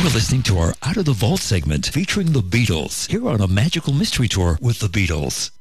You're listening to our Out of the Vault segment featuring the Beatles here on a magical mystery tour with the Beatles.